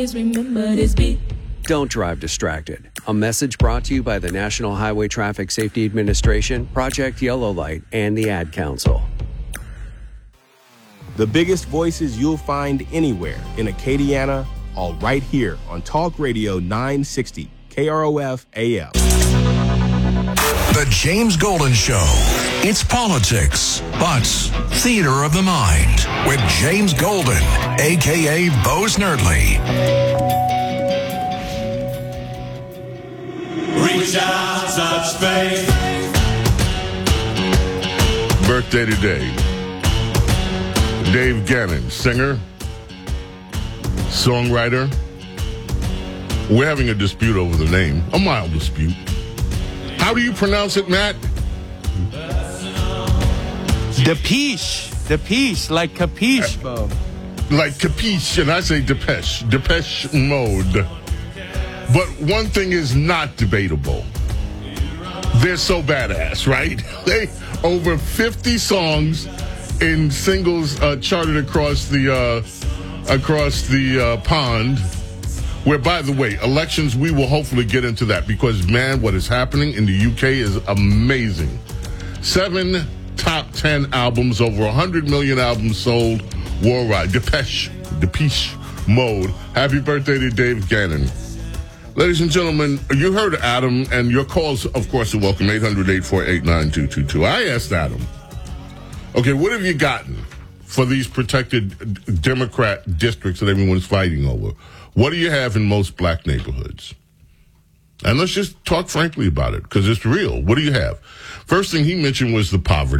Remember this beat. Don't drive distracted. A message brought to you by the National Highway Traffic Safety Administration, Project Yellow Light, and the Ad Council. The biggest voices you'll find anywhere in Acadiana, all right here on Talk Radio 960, KROF AM. The James Golden Show. It's politics, but theater of the mind with James Golden, a.k.a. Bo Snerdley. Reach out, touch faith. Birthday today. Dave Gannon, singer, songwriter. We're having a dispute over the name, a mild dispute. How do you pronounce it, Matt? Depeche, like capiche, Bo. Like capiche, and I say Depeche Mode. But one thing is not debatable. They're so badass, right? They over 50 songs in singles charted across the pond. Where, by the way, elections, we will hopefully get into that because, man, what is happening in the UK is amazing. 7 top 10 albums, over 100 million albums sold worldwide. Depeche Mode. Happy birthday to Dave Gannon. Ladies and gentlemen, you heard Adam, and your calls, of course, are welcome. 800-848-9222. I asked Adam, okay, what have you gotten for these protected Democrat districts that everyone's fighting over? What do you have in most black neighborhoods? And let's just talk frankly about it, because it's real. What do you have? First thing he mentioned was the poverty.